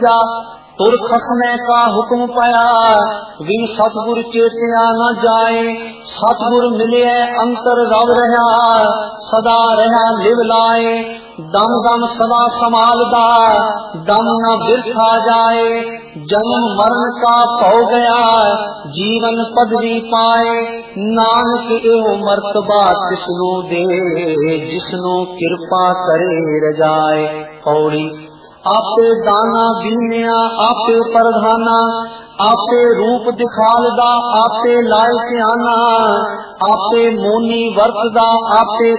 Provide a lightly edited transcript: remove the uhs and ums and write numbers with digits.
तुर खसने का हुक्म पाया, विन सतगुर चेतिया न जाए। सतगुर मिले अंतर रव रहा, सदा रहा लिव लाए। दम दम सदा संभालदा, दम न बिरथा जाए। जन्म मरण का हो गया, जीवन पदवी पाए। नानक एहो मर्तबा तिसनु दे, जिसनु कृपा करे रजाए। पौड़ी आपे दाना बीनिया आपे प्रधाना, आपे रूप दिखालदा आपे लाए सियाना। आपे मोनी वरतदा आपे